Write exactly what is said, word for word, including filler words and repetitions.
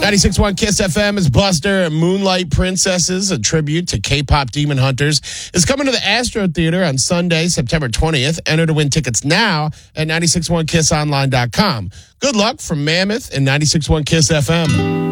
ninety-six point one Kiss F M is Buster and Moonlight Princesses, a tribute to K-pop Demon Hunters, is coming to the Astro Theater on Sunday, September twentieth. Enter to win tickets now at nine six one kiss online dot com. Good luck from Mammoth and ninety-six point one Kiss F M.